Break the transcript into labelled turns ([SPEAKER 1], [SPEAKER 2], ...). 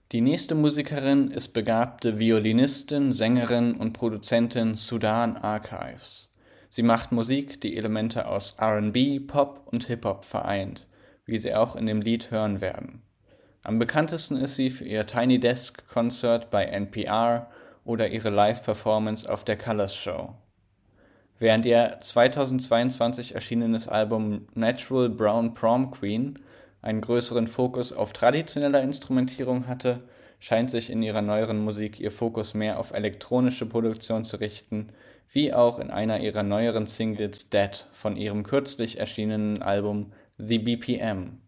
[SPEAKER 1] Die nächste Musikerin ist begabte Violinistin, Sängerin und Produzentin Sudan Archives. Sie macht Musik, die Elemente aus R&B, Pop und Hip-Hop vereint, wie Sie auch in dem Lied hören werden. Am bekanntesten ist sie für ihr Tiny Desk Concert bei NPR oder ihre Live-Performance auf der Colors Show. Während ihr 2022 erschienenes Album Natural Brown Prom Queen einen größeren Fokus auf traditioneller Instrumentierung hatte, scheint sich in ihrer neueren Musik ihr Fokus mehr auf elektronische Produktion zu richten, wie auch in einer ihrer neueren Singles Dead von ihrem kürzlich erschienenen Album The BPM.